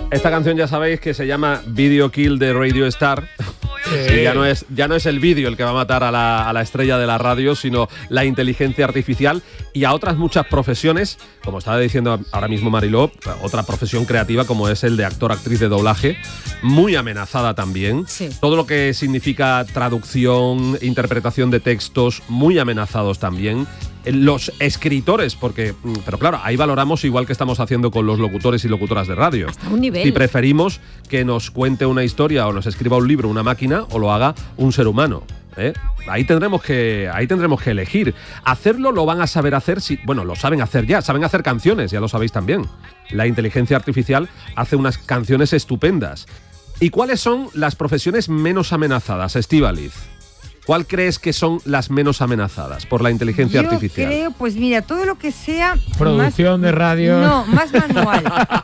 Esta canción ya sabéis que se llama Video Kill de Radio Star. Sí. Ya no es el vídeo el que va a matar a la estrella de la radio, sino la inteligencia artificial y a otras muchas profesiones, como estaba diciendo ahora mismo Mariló, otra profesión creativa como es el de actor-actriz de doblaje, muy amenazada también. Sí. Todo lo que significa traducción, interpretación de textos, muy amenazados también. Los escritores, pero claro, ahí valoramos igual que estamos haciendo con los locutores y locutoras de radio. Hasta un nivel. Si preferimos que nos cuente una historia o nos escriba un libro una máquina o lo haga un ser humano. Ahí tendremos que elegir. Hacerlo lo van a saber hacer, lo saben hacer ya, saben hacer canciones, ya lo sabéis también. La inteligencia artificial hace unas canciones estupendas. ¿Y cuáles son las profesiones menos amenazadas, Estíbaliz? ¿Cuál crees que son las menos amenazadas por la inteligencia artificial? Yo creo, pues mira, todo lo que sea... Producción de radio... No, más manual.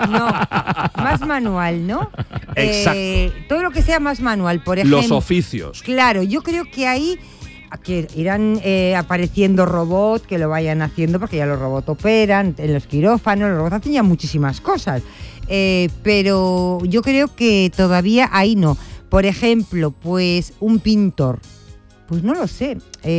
Más manual, ¿no? Exacto. Todo lo que sea más manual, por ejemplo... Los oficios. Claro, yo creo que ahí... que irán apareciendo robots que lo vayan haciendo, porque ya los robots operan en los quirófanos, los robots hacen ya muchísimas cosas. Pero yo creo que todavía ahí no. Por ejemplo, pues un pintor... Pues no lo sé,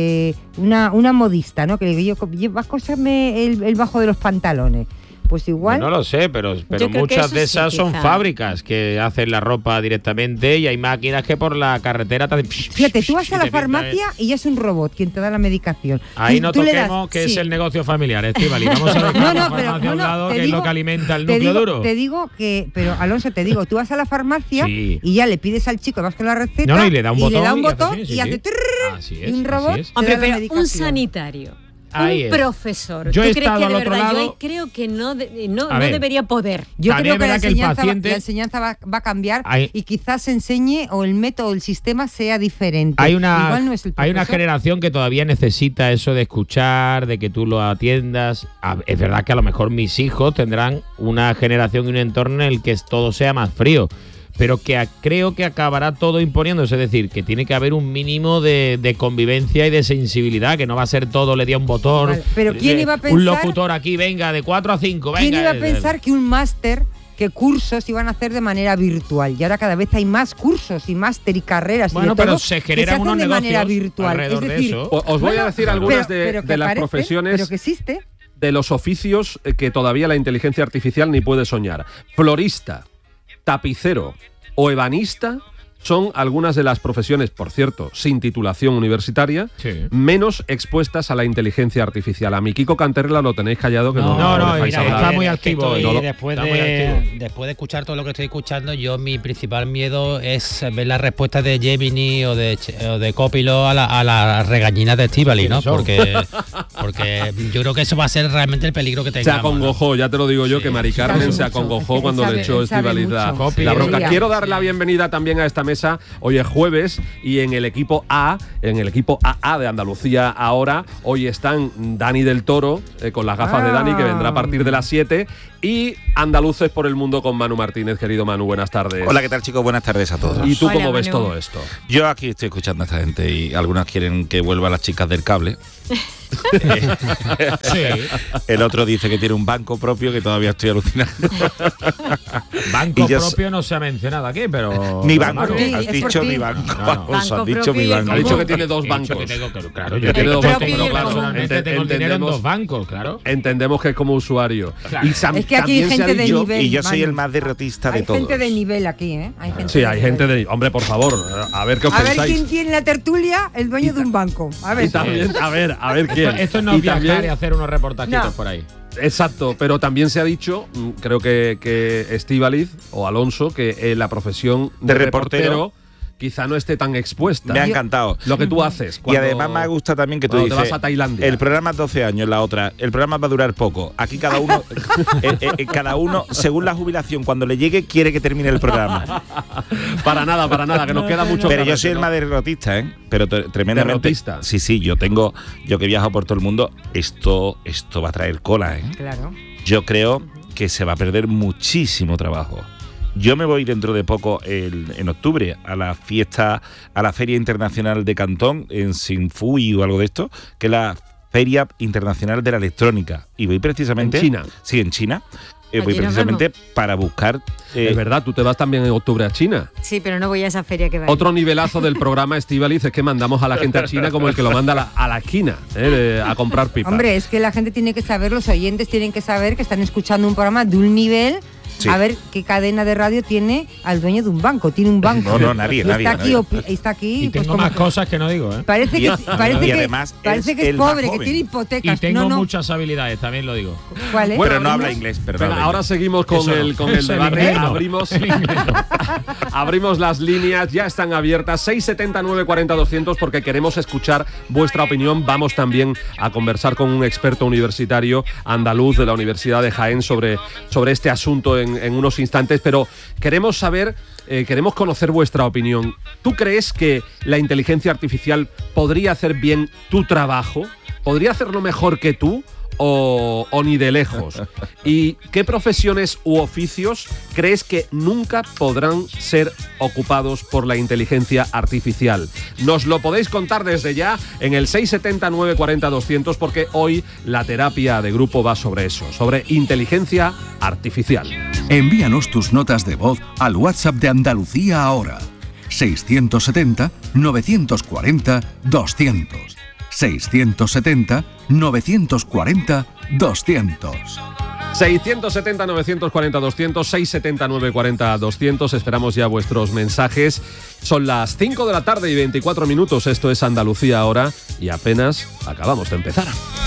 una modista, ¿no? Que le digo, vas a coserme el bajo de los pantalones. Pues igual... No lo sé, pero muchas de esas son fábricas que hacen la ropa directamente y hay máquinas que por la carretera... Fíjate, tú vas a la farmacia y ya es un robot quien te da la medicación. Ahí no toquemos que es el negocio familiar, Estíbaliz. Vamos a ver la farmacia a un lado, que es lo que alimenta el núcleo duro. Te digo que... Pero, Alonso, tú vas a la farmacia y ya le pides al chico, vas con la receta y le da un botón y hace... Así y un robot... Hombre, pero un sanitario... Ahí un profesor. Yo ¿Tú he crees que de al otro verdad? lado, yo creo que no debería poder. Yo creo que la enseñanza va a cambiar y quizás se enseñe o el método, el sistema sea diferente. Igual no es el hay una generación que todavía necesita eso de escuchar, de que tú lo atiendas. Es verdad que a lo mejor mis hijos tendrán una generación y un entorno en el que todo sea más frío. Pero que creo que acabará todo imponiéndose, es decir, que tiene que haber un mínimo de convivencia y de sensibilidad, que no va a ser todo, le di a un botón, vale, pero ¿quién iba a pensar, un locutor aquí, venga, de 4 a 5, venga. ¿Quién iba a pensar que un máster, que cursos iban a hacer de manera virtual? Y ahora cada vez hay más cursos y máster y carreras. Bueno, pero se generan unos de manera virtual. Alrededor es decir, de eso. Os voy a decir algunas de las profesiones... Pero que existe. De los oficios que todavía la inteligencia artificial ni puede soñar. Florista, tapicero o ebanista son algunas de las profesiones, por cierto, sin titulación universitaria, menos expuestas a la inteligencia artificial. A mi Kiko Canterla lo tenéis callado, que no mira, está muy activo. Después de escuchar todo lo que estoy escuchando, mi principal miedo es ver la respuesta de Gemini o de Copilot a la regañina de Estíbaliz, ¿no? Porque yo creo que eso va a ser realmente el peligro que tengamos. Se acongojó, ¿no? Ya te lo digo yo, que Mari Carmen se acongojó cuando le echó Estíbaliz la bronca. Quiero dar la bienvenida también a esta mesa. Hoy es jueves y en el equipo A, de Andalucía Ahora, hoy están Dani del Toro, con las gafas de Dani, que vendrá a partir de las 7, y Andaluces por el Mundo con Manu Martínez. Querido Manu, buenas tardes. Hola, ¿qué tal, chicos? Buenas tardes a todos. ¿Y tú cómo ves todo esto? Yo aquí estoy escuchando a esta gente y algunas quieren que vuelvan las chicas del cable. El otro dice que tiene un banco propio, que todavía estoy alucinando. Banco propio no se ha mencionado aquí, pero... Mi banco, has dicho mi banco. Has dicho mi banco. Ha dicho que tiene dos bancos. Claro, yo tengo dos bancos, pero personalmente tengo el dinero en dos bancos, claro. Entendemos que es como usuario. Claro. Es que aquí hay gente de nivel. Y yo soy el más derrotista de todos. Hay gente de nivel aquí, ¿eh? Hay gente de... Hombre, por favor, a ver qué os pensáis. A ver quién tiene la tertulia, el dueño de un banco. A ver. Y también, a ver quién. Esto no es viajar y hacer unos reportajitos por ahí. Exacto, pero también se ha dicho, creo que Estíbaliz o Alonso, que la profesión de reportero quizá no esté tan expuesta. Me ha encantado. Lo que tú haces. Y además me gusta también que tú dices, te vas a Tailandia. El programa es 12 años, la otra. El programa va a durar poco. Aquí cada uno, según la jubilación, cuando le llegue, quiere que termine el programa. Para nada, que nos queda mucho. Pero yo soy el más derrotista, ¿eh? Pero tremendamente. ¿Derrotista? Sí, yo que he viajado por todo el mundo, esto va a traer cola, ¿eh? Claro. Yo creo que se va a perder muchísimo trabajo. Yo me voy dentro de poco, en octubre, a la Feria Internacional de Cantón, en Sinfui o algo de esto, que es la Feria Internacional de la Electrónica. Y voy precisamente... ¿En China? Sí, en China. voy precisamente para buscar... es verdad, tú te vas también en octubre a China. Sí, pero no voy a esa feria que va. Otro nivelazo del programa Estíbaliz es que mandamos a la gente a China como el que lo manda a la esquina a comprar pipas. Hombre, es que la gente tiene que saber, los oyentes tienen que saber que están escuchando un programa de un nivel. Sí. A ver qué cadena de radio tiene al dueño de un banco. Tiene un banco. No, nadie. Está aquí. Y tengo pues, más cosas que no digo, ¿eh? Parece que es pobre, que tiene hipotecas. Y tengo muchas habilidades, también lo digo. ¿Cuál es? Bueno, no habla inglés, pero no ahora seguimos con el debate. Abrimos las líneas, ya están abiertas. 679 40 200 porque queremos escuchar vuestra opinión. Vamos también a conversar con un experto universitario andaluz de la Universidad de Jaén sobre este asunto en unos instantes, pero queremos saber, queremos conocer vuestra opinión. ¿Tú crees que la inteligencia artificial podría hacer bien tu trabajo? ¿Podría hacerlo mejor que tú? O ni de lejos. ¿Y qué profesiones u oficios crees que nunca podrán ser ocupados por la inteligencia artificial? Nos lo podéis contar desde ya en el 679 40 200 porque hoy la terapia de grupo va sobre eso, sobre inteligencia artificial. Envíanos tus notas de voz al WhatsApp de Andalucía ahora. 670 940 200. 670 940 200. 670 940 200, 670 940 200. Esperamos ya vuestros mensajes. Son las 5 de la tarde y 24 minutos. Esto es Andalucía ahora y apenas acabamos de empezar.